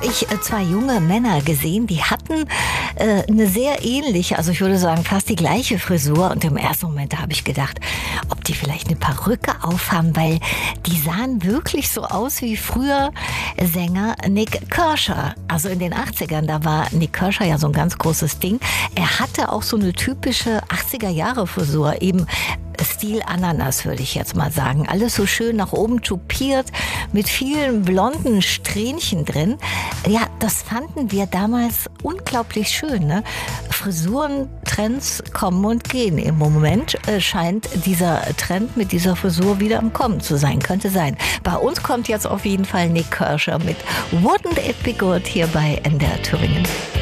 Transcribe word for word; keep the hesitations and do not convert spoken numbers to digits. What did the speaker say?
ich äh, zwei junge Männer gesehen, die hatten äh, eine sehr ähnliche, also ich würde sagen fast die gleiche Frisur. Und im ersten Moment habe ich gedacht, ob die vielleicht eine Perücke aufhaben, weil die sahen wirklich so aus wie früher Sänger Nik Kershaw. Also in den achtzigern, da war Nik Kershaw ja so ein ganz großes Ding. Er hatte auch so eine typische achtziger-Jahre-Frisur, eben Stil Ananas, würde ich jetzt mal sagen. Alles so schön nach oben tupiert, mit vielen blonden Strähnchen drin. Ja, das fanden wir damals unglaublich schön, ne? Frisuren, Trends kommen und gehen. Im Moment äh, scheint dieser Trend mit dieser Frisur wieder am Kommen zu sein. Könnte sein. Bei uns kommt jetzt auf jeden Fall Nik Kershaw mit Wouldn't It Be Good hier bei N D R Thüringen.